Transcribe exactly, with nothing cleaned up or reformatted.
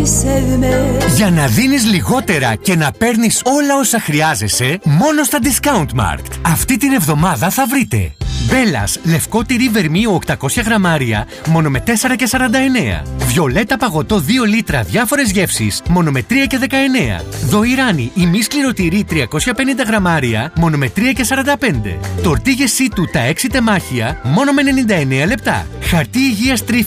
Για να δίνεις λιγότερα και να παίρνεις όλα όσα χρειάζεσαι, μόνο στα Discount Markt. Αυτή την εβδομάδα θα βρείτε Μπέλας λευκό τυρί βερμίου οκτακόσια γραμμάρια μόνο με τέσσερα και σαράντα εννέα. Βιολέτα παγωτό δύο λίτρα διάφορες γεύσεις μόνο με τρία και δεκαεννέα. Δοϊράνι ημίσκληρο τυρί τριακόσια πενήντα γραμμάρια μόνο με τρία και σαράντα πέντε. Τορτίγες Σίτου τα έξι τεμάχια μόνο με ενενήντα εννέα λεπτά. Χαρτί υγείας Τρίφυλλα